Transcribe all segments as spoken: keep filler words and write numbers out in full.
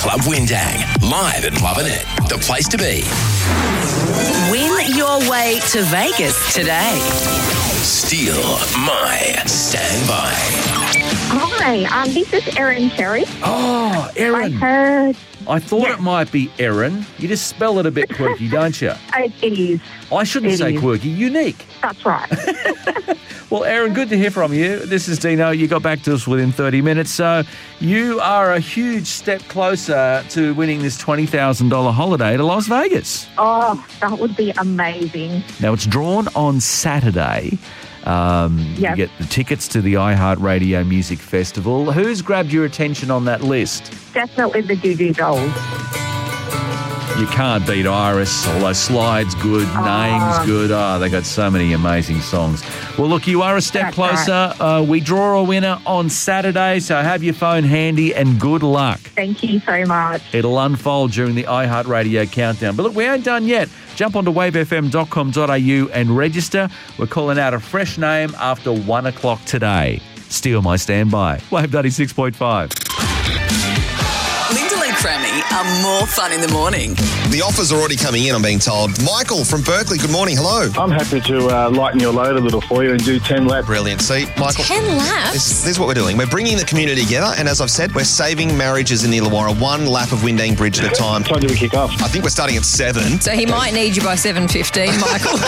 Club Windang, live at Lovin' It, the place to be. Win your way to Vegas today. Steal my standby. Hi, um, this is Erin Cherry. Oh, I Erin. heard I thought Yes. it might be Erin. You just spell it a bit quirky, don't you? it, it is. I shouldn't It say is. quirky, unique. That's right. Well, Erin, good to hear from you. This is Dino. You got back to us within thirty minutes. So you are a huge step closer to winning this twenty thousand dollars holiday to Las Vegas. Oh, that would be amazing. Now, it's drawn on Saturday. Um, Yep. You get the tickets to the iHeartRadio Music Festival. Who's grabbed your attention on that list? Definitely the Goo Goo Dolls. You can't beat Iris, although Slide's good, Name's good. Oh, they got so many amazing songs. Well, look, you are a step That's right. closer. Uh, we draw a winner on Saturday, so have your phone handy and good luck. Thank you so much. It'll unfold during the iHeartRadio countdown. But look, we ain't done yet. Jump onto wave f m dot com dot a u and register. We're calling out a fresh name after one o'clock today. Steal my standby. Wave ninety-six point five. Lyndall and Cremmy are more fun in the morning. The offers are already coming in, I'm being told. Michael from Berkeley, good morning. Hello. I'm happy to uh, lighten your load a little for you and do ten laps. Brilliant. See, Michael. Ten laps? This, this is what we're doing. We're bringing the community together, and as I've said, we're saving marriages in Illawarra one lap of Windang Bridge at a time. What time do we kick off? I think we're starting at seven. So he might need you by seven fifteen, Michael.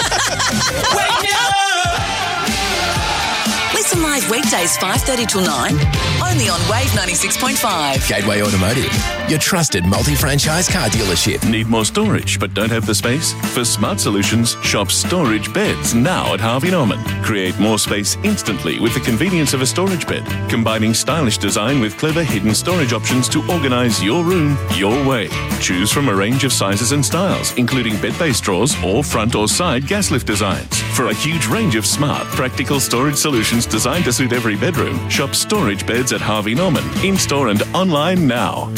Listen live weekdays five thirty till nine, only on Wave ninety-six point five. Gateway Automotive, your trusted multi-franchise car dealership. Need more storage but don't have the space? For smart solutions, shop Storage Beds now at Harvey Norman. Create more space instantly with the convenience of a storage bed, combining stylish design with clever hidden storage options to organize your room your way. Choose from a range of sizes and styles, including bed-based drawers or front or side gas lift designs. For a huge range of smart, practical storage solutions designed to suit every bedroom, shop Storage Beds at Harvey Norman, in-store and online now.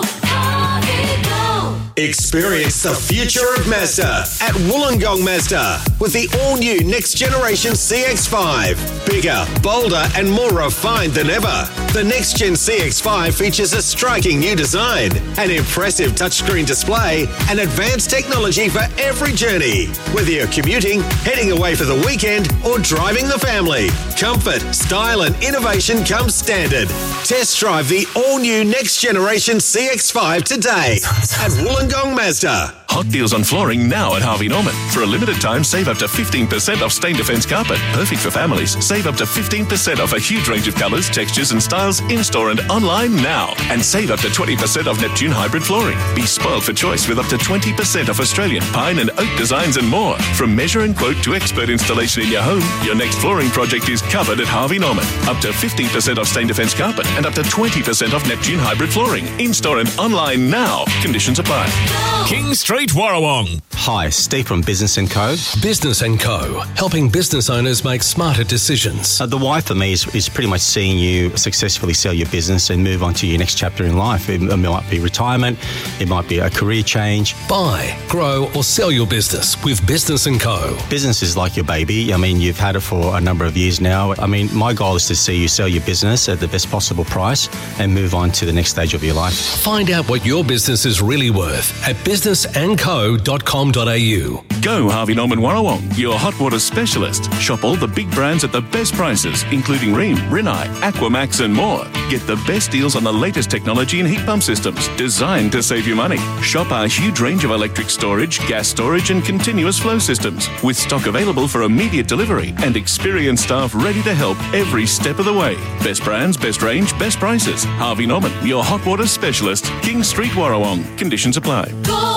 Experience the future of Mazda at Wollongong Mazda with the all-new next generation C X five. Bigger, bolder and more refined than ever. The next gen C X five features a striking new design, an impressive touchscreen display and advanced technology for every journey. Whether you're commuting, heading away for the weekend or driving the family, comfort, style and innovation come standard. Test drive the all-new next generation C X five today at Wollongong Mazda. Hot deals on flooring now at Harvey Norman. For a limited time, save up to fifteen percent off stain defense carpet. Perfect for families. Save up to fifteen percent off a huge range of colours, textures and styles in-store and online now. And save up to twenty percent off Neptune hybrid flooring. Be spoiled for choice with up to twenty percent off Australian pine and oak designs and more. From measure and quote to expert installation in your home, your next flooring project is covered at Harvey Norman. Up to fifteen percent off stain defense carpet and up to twenty percent off Neptune hybrid flooring. In-store and online now. Conditions apply. King Street, Warrawong. Hi, Steve from Business and Co. Business and Co, helping business owners make smarter decisions. Uh, the why for me is, is pretty much seeing you successfully sell your business and move on to your next chapter in life. It, it might be retirement, it might be a career change. Buy, grow or sell your business with Business and Co. Business is like your baby. I mean, you've had it for a number of years now. I mean, my goal is to see you sell your business at the best possible price and move on to the next stage of your life. Find out what your business is really worth at business and co dot com dot a u. Go Harvey Norman Warrawong, your hot water specialist. Shop all the big brands at the best prices, including Rheem, Rinnai, Aquamax and more. Get the best deals on the latest technology and heat pump systems designed to save you money. Shop our huge range of electric storage, gas storage and continuous flow systems with stock available for immediate delivery and experienced staff ready to help every step of the way. Best brands, best range, best prices. Harvey Norman, your hot water specialist. King Street, Warrawong. Conditions apply.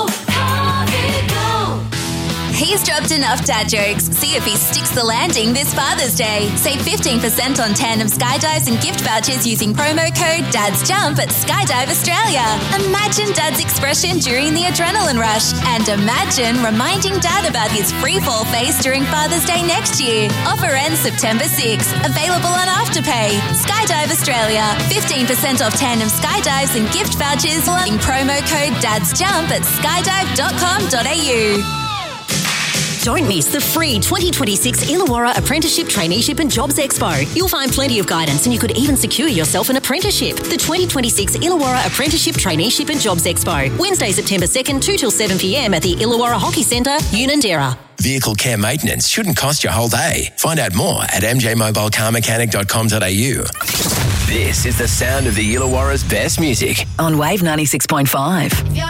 He's dropped enough dad jokes. See if he sticks the landing this Father's Day. Save fifteen percent on tandem skydives and gift vouchers using promo code DADSJUMP at Skydive Australia. Imagine Dad's expression during the adrenaline rush. And imagine reminding Dad about his free fall face during Father's Day next year. Offer ends September sixth. Available on Afterpay. Skydive Australia. fifteen percent off tandem skydives and gift vouchers using promo code DADSJUMP at skydive dot com dot a u. Don't miss the free twenty twenty-six Illawarra Apprenticeship, Traineeship and Jobs Expo. You'll find plenty of guidance and you could even secure yourself an apprenticeship. The twenty twenty-six Illawarra Apprenticeship, Traineeship and Jobs Expo. Wednesday, September second, two till seven p m at the Illawarra Hockey Centre, Unanderra. Vehicle care maintenance shouldn't cost you a whole day. Find out more at m j mobile car mechanic dot com dot a u. This is the sound of the Illawarra's best music On Wave ninety-six point five.